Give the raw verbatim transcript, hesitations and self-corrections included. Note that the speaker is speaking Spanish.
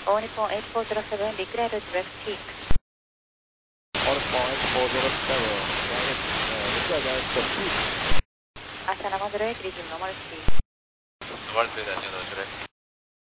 All Nippon eight four zero seven, declare direct peak. All Nippon eight four zero seven, direct, uh, declare direct peak. Hasta la Madrid, reading normal speed. Normal speed, haciendo direct.